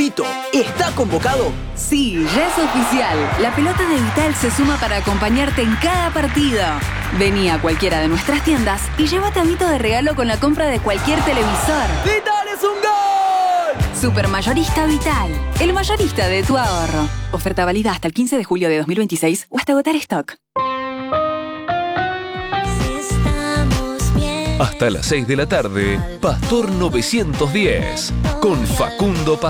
Vito, ¿está convocado? Sí, ya es oficial. La pelota de Vital se suma para acompañarte en cada partido. Vení a cualquiera de nuestras tiendas y llévate a Vito de regalo con la compra de cualquier televisor. ¡Vital es un gol! Supermayorista Vital, el mayorista de tu ahorro. Oferta válida hasta el 15 de julio de 2026 o hasta agotar stock. Hasta las 6 de la tarde, Pastor 910, con Facundo Pastor.